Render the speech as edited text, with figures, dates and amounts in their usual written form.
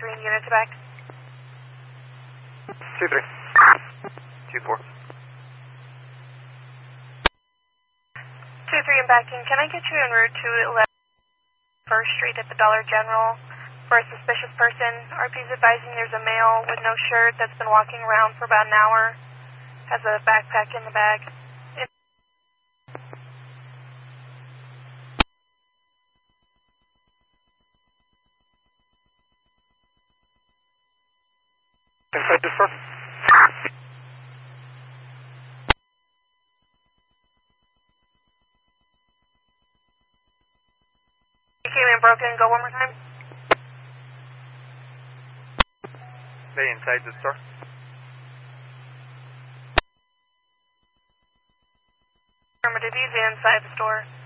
2-3 units back. 2-3. 2-4. 2-3 and backing. Can I get you en route to 11 First Street at the Dollar General for a suspicious person? RP's advising there's a male with no shirt that's been walking around for about an hour. Has a backpack in the bag. Inside the store? You came in broken. Go one more time. They inside the store? Affirmative. He's inside the store.